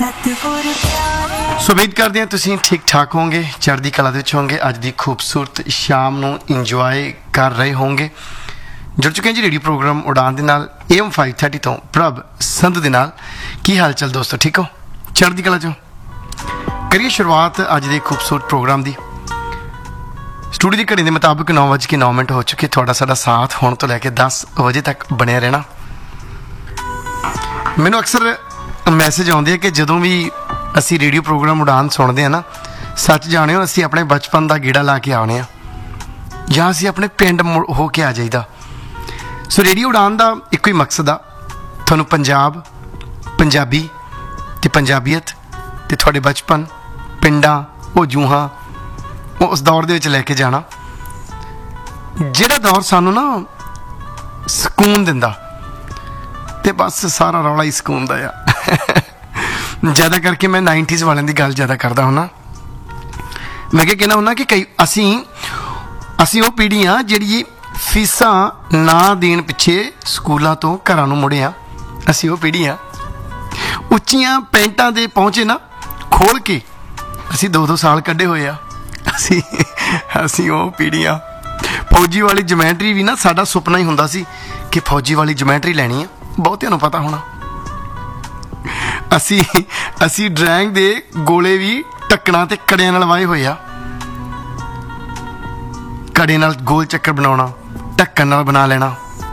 ਸੋ ਉਮੀਦ ਕਰਦੇ ਹਾਂ ਤੁਸੀਂ ਠੀਕ ਠਾਕ ਹੋਵੋਗੇ, ਚੜ੍ਹਦੀ ਕਲਾ ਦੇ ਵਿੱਚ ਹੋਵੋਗੇ, ਅੱਜ ਦੀ ਖੂਬਸੂਰਤ ਸ਼ਾਮ ਨੂੰ ਇੰਜੋਏ ਕਰ ਰਹੇ ਹੋਵੋਗੇ। ਜੁੜ ਚੁੱਕੇ ਹਾਂ ਜੀ ਰੇਡੀਓ ਪ੍ਰੋਗਰਾਮ ਉਡਾਨ ਦੇ ਨਾਲ AM 530 ਤੋਂ ਪ੍ਰਭ ਸੰਧੂ ਦੇ ਨਾਲ। ਕੀ ਹਾਲ ਚਾਲ ਦੋਸਤੋ, ਠੀਕ ਹੋ, ਚੜ੍ਹਦੀ ਕਲਾ 'ਚੋਂ? ਕਰੀਏ ਸ਼ੁਰੂਆਤ ਅੱਜ ਦੇ ਖੂਬਸੂਰਤ ਪ੍ਰੋਗਰਾਮ ਦੀ। ਸਟੂਡੀਓ ਦੀ ਘੜੀ ਦੇ ਮੁਤਾਬਕ 9:09 ਹੋ ਚੁੱਕੇ। ਤੁਹਾਡਾ ਸਾਡਾ ਸਾਥ ਹੁਣ ਤੋਂ ਲੈ ਕੇ 10 ਵਜੇ ਤੱਕ ਬਣਿਆ ਰਹਿਣਾ। ਮੈਨੂੰ ਅਕਸਰ ਮੈਸੇਜ ਆਉਂਦੇ ਆ ਕਿ ਜਦੋਂ ਵੀ ਅਸੀਂ ਰੇਡੀਓ ਪ੍ਰੋਗਰਾਮ ਉਡਾਨ ਸੁਣਦੇ ਹਾਂ ਨਾ, ਸੱਚ ਜਾਣਿਓ ਅਸੀਂ ਆਪਣੇ ਬਚਪਨ ਦਾ ਗੇੜਾ ਲਾ ਕੇ ਆਉਣੇ ਆ ਜਾਂ ਅਸੀਂ ਆਪਣੇ ਪਿੰਡ ਹੋ ਕੇ ਆ ਜਾਈਦਾ। ਸੋ ਰੇਡੀਓ ਉਡਾਨ ਦਾ ਇੱਕੋ ਹੀ ਮਕਸਦ ਆ, ਤੁਹਾਨੂੰ ਪੰਜਾਬ, ਪੰਜਾਬੀ ਅਤੇ ਪੰਜਾਬੀਅਤ ਅਤੇ ਤੁਹਾਡੇ ਬਚਪਨ, ਪਿੰਡਾਂ, ਉਹ ਜੂਹਾਂ, ਉਹ ਉਸ ਦੌਰ ਦੇ ਵਿੱਚ ਲੈ ਕੇ ਜਾਣਾ ਜਿਹੜਾ ਦੌਰ ਸਾਨੂੰ ਨਾ ਸਕੂਨ ਦਿੰਦਾ। ਅਤੇ ਬਸ ਸਾਰਾ ਰੌਲਾ ਹੀ ਸਕੂਨ ਦਾ ਆ। ਜ਼ਿਆਦਾ ਕਰਕੇ ਮੈਂ 90s ਵਾਲਿਆਂ ਦੀ ਗੱਲ ਜ਼ਿਆਦਾ ਕਰਦਾ ਹੁੰਦਾ। ਮੈਂ ਕਿਹਾ ਕਹਿੰਦਾ ਹੁੰਦਾ ਕਿ ਕਈ ਅਸੀਂ ਉਹ ਪੀੜ੍ਹੀ ਹਾਂ ਜਿਹੜੀ ਫੀਸਾਂ ਨਾ ਦੇਣ ਪਿੱਛੇ ਸਕੂਲਾਂ ਤੋਂ ਘਰਾਂ ਨੂੰ ਮੁੜੇ ਹਾਂ। ਅਸੀਂ ਉਹ ਪੀੜ੍ਹੀ ਹਾਂ ਉੱਚੀਆਂ ਪੈਂਟਾਂ ਦੇ ਪਹੁੰਚੇ ਨਾ ਖੋਲ੍ਹ ਕੇ ਅਸੀਂ 2-2 ਸਾਲ ਕੱਢੇ ਹੋਏ ਆ। ਅਸੀਂ ਉਹ ਪੀੜ੍ਹੀ ਹਾਂ। ਫੌਜੀ ਵਾਲੀ ਜਮੈਂਟਰੀ ਵੀ ਨਾ ਸਾਡਾ ਸੁਪਨਾ ਹੀ ਹੁੰਦਾ ਸੀ ਕਿ ਫੌਜੀ ਵਾਲੀ ਜਮੈਂਟਰੀ ਲੈਣੀ ਆ। ਬਹੁਤਿਆਂ ਨੂੰ ਪਤਾ ਹੋਣਾ ਅਸੀਂ ਡਰਾਇੰਗ ਦੇ ਗੋਲੇ ਵੀ ਢੱਕਣਾ ਤੇ ਕੜਿਆਂ ਨਾਲ ਵਾਏ ਹੋਏ ਆ। ਕੜੇ ਨਾਲ ਗੋਲ ਚੱਕਰ ਬਣਾਉਣਾ, ਢੱਕਣ ਨਾਲ ਬਣਾ ਲੈਣਾ।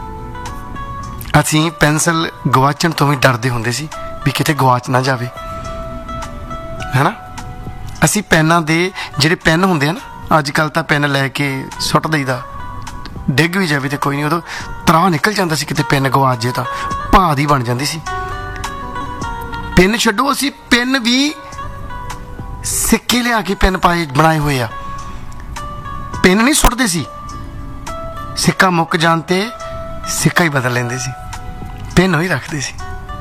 ਅਸੀਂ ਪੈਨਸਲ ਗਵਾਚਣ ਤੋਂ ਵੀ ਡਰਦੇ ਹੁੰਦੇ ਸੀ ਵੀ ਕਿਤੇ ਗਵਾਚ ਨਾ ਜਾਵੇ, ਹੈ ਨਾ। ਅਸੀਂ ਪੈਨਾਂ ਦੇ ਜਿਹੜੇ ਪੈਨ ਹੁੰਦੇ ਆ ਨਾ, ਅੱਜ ਕੱਲ੍ਹ ਤਾਂ ਪੈਨ ਲੈ ਕੇ ਸੁੱਟ ਦਈਦਾ, ਡਿੱਗ ਵੀ ਜਾਵੇ ਤਾਂ ਕੋਈ ਨਹੀਂ, ਉਦੋਂ ਤਰਾਹ ਨਿਕਲ ਜਾਂਦਾ ਸੀ ਕਿਤੇ ਪੈਨ ਗਵਾਚ ਜੇ ਤਾਂ ਭਾਅ ਦੀ ਬਣ ਜਾਂਦੀ ਸੀ। ਪੈਨ ਛੱਡੋ, ਅਸੀਂ ਪੈਨ ਵੀ ਸਿੱਕੇ ਲਿਆ ਕੇ ਪੈਨ ਬਣਾਏ ਹੋਏ ਆ। ਪੈਨ ਨਹੀਂ ਸੁੱਟਦੇ ਸੀ, ਸਿੱਕਾ ਮੁੱਕ ਜਾਣ 'ਤੇ ਸਿੱਕਾ ਹੀ ਬਦਲ ਲੈਂਦੇ ਸੀ, ਪੈਨ ਹੀ ਰੱਖਦੇ ਸੀ।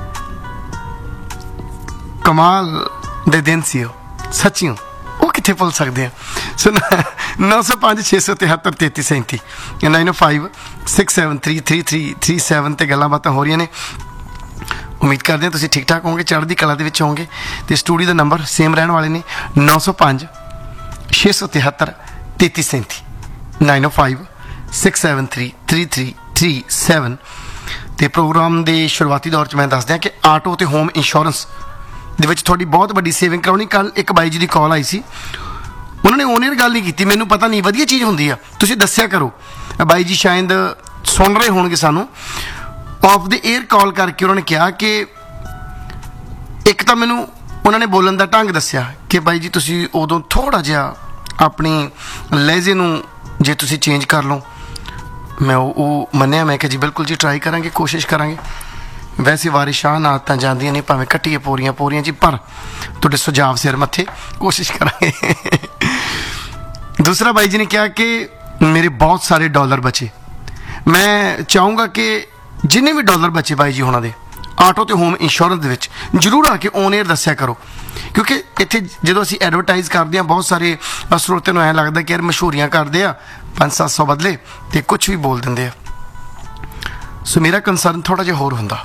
ਕਮਾਲ ਦੇ ਦਿਨ ਸੀ ਉਹ, ਸੱਚੀਓ, ਉਹ ਕਿੱਥੇ ਭੁੱਲ ਸਕਦੇ ਆ। ਸੋ 905 673 3337 905 673 3337 'ਤੇ ਗੱਲਾਂ ਬਾਤਾਂ ਹੋ ਰਹੀਆਂ ਨੇ। ਉਮੀਦ ਕਰਦੇ ਹਾਂ ਤੁਸੀਂ ਠੀਕ ਠਾਕ ਹੋਵੋਗੇ, ਚੜ੍ਹਦੀ ਕਲਾ ਦੇ ਵਿੱਚ ਹੋਵੋਗੇ। ਅਤੇ ਸਟੂਡੀਓ ਦਾ ਨੰਬਰ ਸੇਮ ਰਹਿਣ ਵਾਲੇ ਨੇ 905 673 3337 905 673 3337। ਅਤੇ ਪ੍ਰੋਗਰਾਮ ਦੇ ਸ਼ੁਰੂਆਤੀ ਦੌਰ 'ਚ ਮੈਂ ਦੱਸ ਦਿਆਂ ਕਿ ਆਟੋ ਅਤੇ ਹੋਮ ਇੰਸ਼ੋਰੈਂਸ ਦੇ ਵਿੱਚ ਤੁਹਾਡੀ ਬਹੁਤ ਵੱਡੀ ਸੇਵਿੰਗ ਕਰਾਉਣੀ। ਕੱਲ੍ਹ ਇੱਕ ਬਾਈ ਜੀ ਦੀ ਕਾਲ ਆਈ ਸੀ, ਉਹਨਾਂ ਨੇ ਓਨਰ ਗੱਲ ਨਹੀਂ ਕੀਤੀ। ਮੈਨੂੰ ਪਤਾ ਨਹੀਂ, ਵਧੀਆ ਚੀਜ਼ ਹੁੰਦੀ ਆ, ਤੁਸੀਂ ਦੱਸਿਆ ਕਰੋ। ਬਾਈ ਜੀ ਸ਼ਾਇਦ ਸੁਣ ਰਹੇ ਹੋਣਗੇ ਸਾਨੂੰ। ਆਫ ਦ ਏਅਰ ਕਾਲ ਕਰਕੇ ਉਹਨਾਂ ਨੇ ਕਿਹਾ ਕਿ ਇੱਕ ਤਾਂ ਮੈਨੂੰ ਉਹਨਾਂ ਨੇ ਬੋਲਣ ਦਾ ਢੰਗ ਦੱਸਿਆ ਕਿ ਬਾਈ ਜੀ ਤੁਸੀਂ ਉਦੋਂ ਥੋੜ੍ਹਾ ਜਿਹਾ ਆਪਣੀ ਲਹਿਜੇ ਨੂੰ ਜੇ ਤੁਸੀਂ ਚੇਂਜ ਕਰ ਲਓ। ਮੈਂ ਉਹ ਮੰਨਿਆ। ਮੈਂ ਕਿਹਾ ਜੀ ਬਿਲਕੁਲ ਜੀ, ਟਰਾਈ ਕਰਾਂਗੇ, ਕੋਸ਼ਿਸ਼ ਕਰਾਂਗੇ। ਵੈਸੇ ਵਾਰਿਸ਼ਾਂ ਨਾਲ ਤਾਂ ਜਾਂਦੀਆਂ ਨਹੀਂ, ਭਾਵੇਂ ਕੱਟੀਏ ਪੂਰੀਆਂ ਜੀ, ਪਰ ਤੁਹਾਡੇ ਸੁਝਾਅ ਸਿਰ ਮੱਥੇ, ਕੋਸ਼ਿਸ਼ ਕਰਾਂਗੇ। ਦੂਸਰਾ ਬਾਈ ਜੀ ਨੇ ਕਿਹਾ ਕਿ ਮੇਰੇ ਬਹੁਤ ਸਾਰੇ ਡਾਲਰ ਬਚੇ। ਮੈਂ ਚਾਹੂੰਗਾ ਕਿ ਜਿੰਨੇ ਵੀ ਡਾਲਰ ਬਚੇ ਬਾਈ ਜੀ ਹੋਣਾ ਦੇ ਆਟੋ ਅਤੇ ਹੋਮ ਇੰਸ਼ੋਰੈਂਸ ਦੇ ਵਿੱਚ ਜ਼ਰੂਰ ਆ ਕੇ ਔਨ ਏਅਰ ਦੱਸਿਆ ਕਰੋ, ਕਿਉਂਕਿ ਇੱਥੇ ਜਦੋਂ ਅਸੀਂ ਐਡਵਰਟਾਈਜ਼ ਕਰਦੇ ਹਾਂ ਬਹੁਤ ਸਾਰੇ ਸਰੋਤਿਆਂ ਨੂੰ ਐਂ ਲੱਗਦਾ ਕਿ ਯਾਰ ਮਸ਼ਹੂਰੀਆਂ ਕਰਦੇ ਆ, 500-700 ਬਦਲੇ ਅਤੇ ਕੁਛ ਵੀ ਬੋਲ ਦਿੰਦੇ ਆ। ਸੋ ਮੇਰਾ ਕੰਸਰਨ ਥੋੜ੍ਹਾ ਜਿਹਾ ਹੋਰ ਹੁੰਦਾ।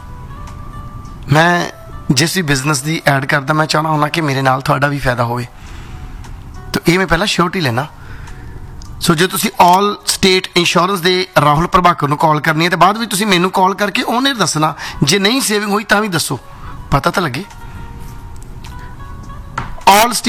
ਮੈਂ ਜਿਸ ਵੀ ਬਿਜ਼ਨਸ ਦੀ ਐਡ ਕਰਦਾ, ਮੈਂ ਚਾਹੁੰਦਾ ਹੁੰਦਾ ਕਿ ਮੇਰੇ ਨਾਲ ਤੁਹਾਡਾ ਵੀ ਫਾਇਦਾ ਹੋਵੇ। ਤਾਂ ਇਹ ਮੈਂ ਪਹਿਲਾਂ ਸ਼ੋਰਟੀ ਲੈਣਾ। ਸੋ ਜੇ ਤੁਸੀਂ ਆਲ ਸਟੇਟ ਇੰਸ਼ੋਰੈਂਸ ਦੇ ਰਾਹੁਲ ਪ੍ਰਭਾਕਰ ਨੂੰ ਕਾਲ ਕਰਨੀ ਹੈ ਤਾਂ ਬਾਅਦ ਵਿੱਚ ਤੁਸੀਂ ਮੈਨੂੰ ਕਾਲ ਕਰਕੇ ਉਹਨੇ ਦੱਸਣਾ। ਜੇ ਨਹੀਂ ਸੇਵਿੰਗ ਹੋਈ ਤਾਂ ਵੀ ਦੱਸੋ, ਪਤਾ ਤਾਂ ਲੱਗੇ। ਆਲ